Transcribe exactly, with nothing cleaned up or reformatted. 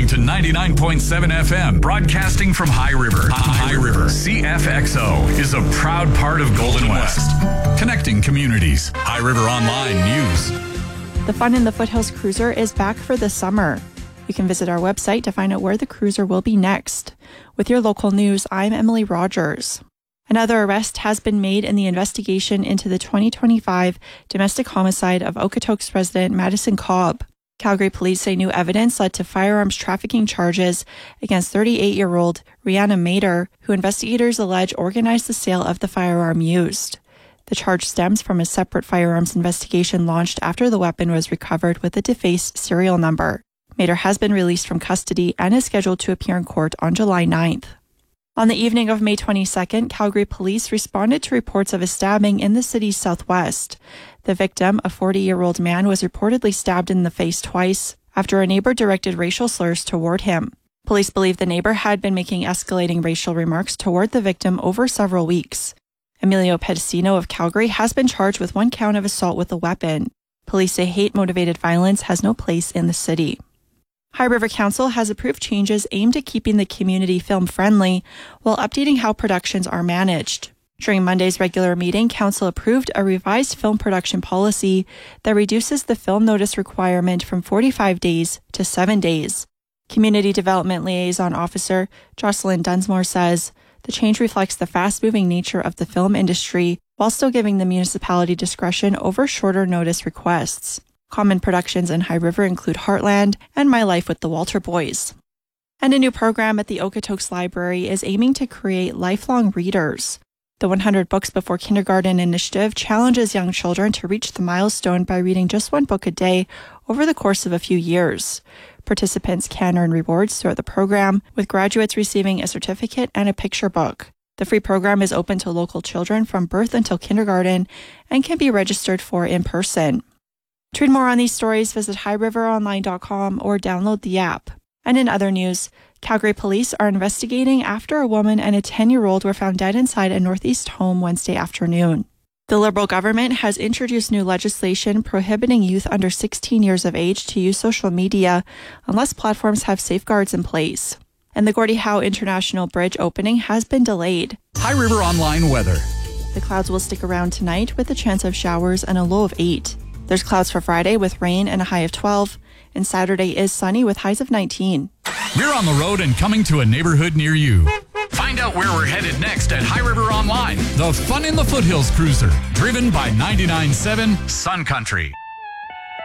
listening to ninety-nine point seven F M, broadcasting from High River. High River. C F X O is a proud part of Golden West, connecting communities. High River Online News. The Fun in the Foothills Cruiser is back for the summer. You can visit our website to find out where the cruiser will be next. With your local news, I'm Emily Rogers. Another arrest has been made in the investigation into the twenty twenty-five domestic homicide of Okotoks resident Madison Cobb. Calgary police say new evidence led to firearms trafficking charges against thirty-eight-year-old Rihanna Mader, who investigators allege organized the sale of the firearm used. The charge stems from a separate firearms investigation launched after the weapon was recovered with a defaced serial number. Mader has been released from custody and is scheduled to appear in court on July ninth. On the evening of May twenty-second, Calgary police responded to reports of a stabbing in the city's southwest. The victim, a forty-year-old man, was reportedly stabbed in the face twice after a neighbor directed racial slurs toward him. Police believe the neighbor had been making escalating racial remarks toward the victim over several weeks. Emilio Pedicino of Calgary has been charged with one count of assault with a weapon. Police say hate-motivated violence has no place in the city. High River Council has approved changes aimed at keeping the community film-friendly while updating how productions are managed. During Monday's regular meeting, Council approved a revised film production policy that reduces the film notice requirement from forty-five days to seven days. Community Development Liaison Officer Jocelyn Dunsmore says the change reflects the fast-moving nature of the film industry while still giving the municipality discretion over shorter notice requests. Common productions in High River include Heartland and My Life with the Walter Boys. And a new program at the Okotoks Library is aiming to create lifelong readers. The one hundred Books Before Kindergarten initiative challenges young children to reach the milestone by reading just one book a day over the course of a few years. Participants can earn rewards throughout the program, with graduates receiving a certificate and a picture book. The free program is open to local children from birth until kindergarten and can be registered for in person. To read more on these stories, visit high river online dot com or download the app. And in other news, Calgary police are investigating after a woman and a ten-year-old were found dead inside a northeast home Wednesday afternoon. The Liberal government has introduced new legislation prohibiting youth under sixteen years of age to use social media unless platforms have safeguards in place. And the Gordie Howe International Bridge opening has been delayed. High River Online weather. The clouds will stick around tonight with a chance of showers and a low of eight. There's clouds for Friday with rain and a high of twelve, and Saturday is sunny with highs of nineteen. We're on the road and coming to a neighborhood near you. Find out where we're headed next at High River Online, the Fun in the Foothills Cruiser, driven by ninety-nine point seven Sun Country.